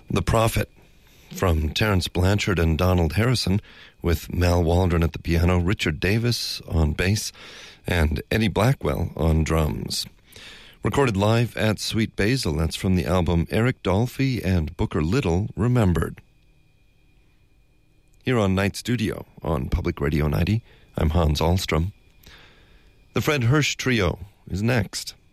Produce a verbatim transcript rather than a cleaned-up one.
The Prophet from Terence Blanchard and Donald Harrison, with Mal Waldron at the piano, Richard Davis on bass, and Eddie Blackwell on drums. Recorded live at Sweet Basil, that's from the album Eric Dolphy and Booker Little Remembered. Here on Night Studio on Public Radio ninety, I'm Hans Ahlstrom. The Fred Hirsch Trio is next.